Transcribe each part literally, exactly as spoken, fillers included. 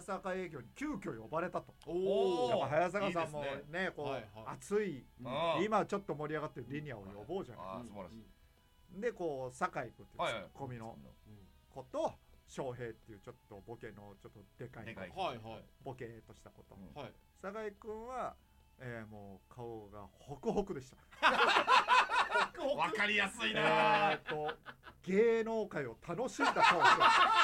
坂営業に急遽呼ばれたと。 おやっぱ早坂さんもいいですねこう、 はいはい熱い、 うん今ちょっと盛り上がってるリニアを呼ぼうじゃない、 あー素晴らしいでこう酒井君っていうはいはいツッコミの子と翔平っていうちょっとボケのちょっとでかいでかい子はいはいボケとした子と、 うんはい酒井君は、えー、もう顔がホクホクでした。 わかりやすいえなーと芸能界を楽しんだ顔をして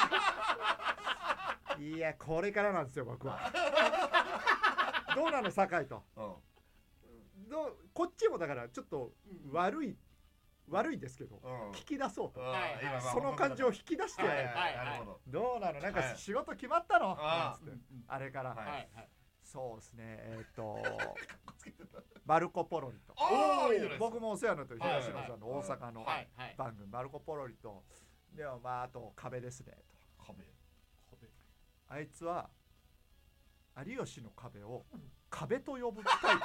ますいやこれからなんですよ僕はどうなの酒井と、 うんどうこっちもだからちょっと悪い、悪いんですけど、 うん聞き出そうと、 はいはいその感情を引き出してやる、 はいはいなるほどどうなのなんかはい仕事決まったの、 あなんつってあれから、 はいはいはいそうですねえっ、とマルコ・ポロリとおーいいじゃないですか僕もお世話になってるはい東野さんの大阪のはいはい番組マルコ・ポロリとでもまああと壁ですねと壁あいつは有吉の壁を壁と呼ぶタイ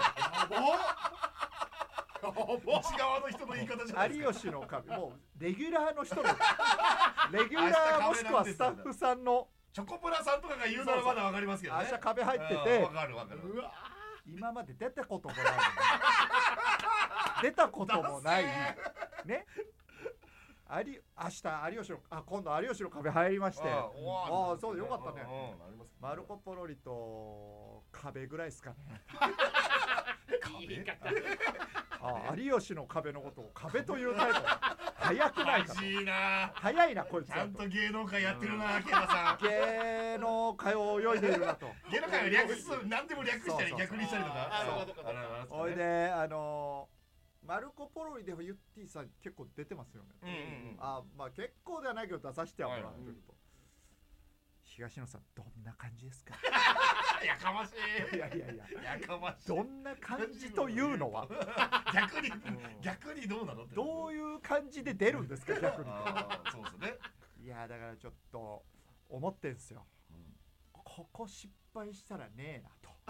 内側の人の言い方じゃないプですか有吉の壁もうレギュラーの人のレギュラーもしくはスタッフさんのチョコプラさんとかが言うならまだわかりますけどね明日壁入ってうんてわかるわかるうわ今まで出たこともないのに出たこともないねあり明日有吉のあ今度有吉の壁入りましてあああそうでよかったねうんうんなりますマルコ・ポロリと壁ぐらいですかね言い方あ有吉の壁のことを壁というタイプ早くないかとマジいな早いなこいつちゃんはとと芸能界やってるなケイタさん芸能界を泳いでいるなと芸能界を略す何でも略したりそうそうそう逆にしたりとかあそうそうかそうかあるあるあるおいであのー、マルコ・ポロリでユッティさん結構出てますよね、 うんうんうんあまあ結構ではないけど出させてはもらってると、 はい東野さんどんな感じですかやかましいいやいやいややかましいどんな感じというのは逆にん逆にどうなのってどういう感じで出るんですか逆にあーそうですねいやだからちょっと思ってんすよ、ここ失敗したらねえなと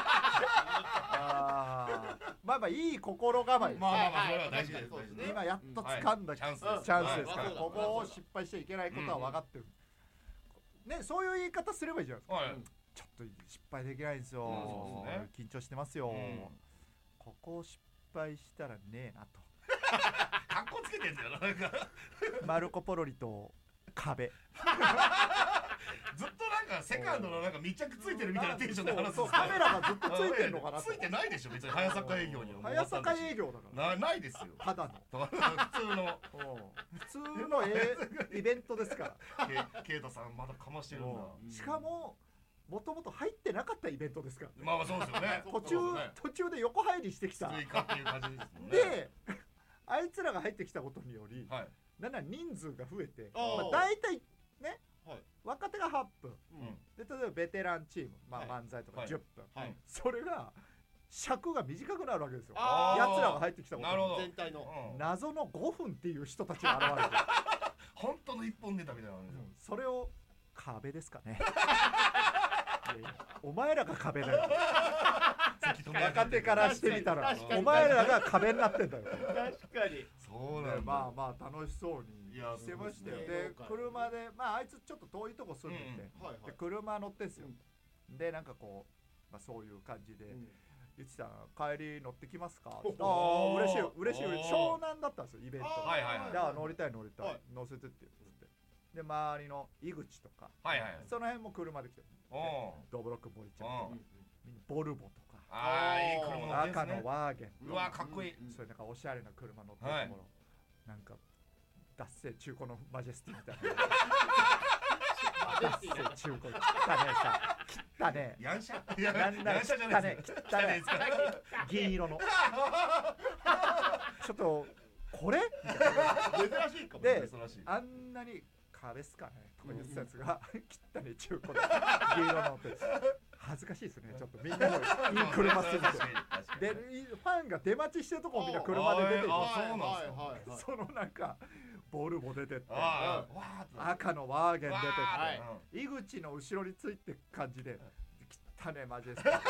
あーまあまあいい心構えです、 まあまあまあはいそれは大事ですそうですね今やっと掴んだはいチャンスチャンですスですから、 はいここを失敗しちゃいけないことは分かってる、ねそういう言い方すればいいじゃないですか、 はいちょっと失敗できないんですよ、 うんそうですね緊張してますよ、 うんここを失敗したらねえなとかっこつけてんだよななんかマルコ・ポロリと壁ずっとなんかセカンドのなんか密着ついてるみたいなテンションで話すんですそうカメラがずっとついてるのかなとついてないでしょ別に早坂営業には早坂営業だからなないですよただの普通の普通のえイベントですからケケイタさんまだかましてるんだしかももともと入ってなかったイベントですから、 まあまあそうですよね途中そうですね途中で横入りしてきた追加っていう感じですもんねであいつらが入ってきたことによりはいなんなら人数が増えて、 あーまあ、大体ねはい若手がはっぷんうんで例えばベテランチーム、まあ、 はい漫才とかはいじゅっぷん、 はいそれが尺が短くなるわけですよあやつらが入ってきたことになるほど全体のうん謎のごふんっていう人たちが現れて本当の一本ネタみたいな感じうんそれを壁ですかねいやいやお前らが壁だよ若手からしてみたら確かにお前らが壁になってんだよ確かにそうなんだまあまあ楽しそうにいやしてましたよそうですねで車でまああいつちょっと遠いとこ住んでて、 うんはいはいで車乗ってんすよ、でなんかこう、まあ、そういう感じでうん 「ゆちさん帰り乗ってきますか?」 おああ嬉しい嬉しいおー湘南だったんですよイベントあーはいはいはいであ乗りたい乗りたい、 はい乗せてってっつってで周りの井口とかはいはいその辺も車で来てるおードブロック森ちゃんうんとかみんなボルボとかあーいい車乗ってんす赤ねのワーゲンうわかっこいいそういうなんかおしゃれな車乗ってるところ、なんか脱製中古のマジェスティみたいな脱製中古汚ねえさ汚ねヤンシャえなんならヤンシャじゃないです汚ねか汚いですか銀色のちょっとこれ珍しいかもねで珍しいあんなに壁っすかねとか言ってたやつが汚ねえ中古の銀色のって恥ずかしいですねちょっとみんなのいい車すぎて確かに確かにでファンが出待ちしてるとこみんな車で出てるあそうなんですかはいはいはいそのなんかボルボ出てってあーわーっと赤のワーゲン出てはいって井口の後ろについてく感じで汚ねえマジですマジェ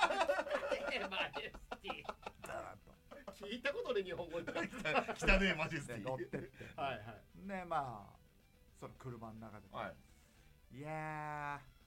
スティダーンと聞いたことで日本語ではい汚ねえマジェステでィ乗ってってはいねまあその車の中ではいいや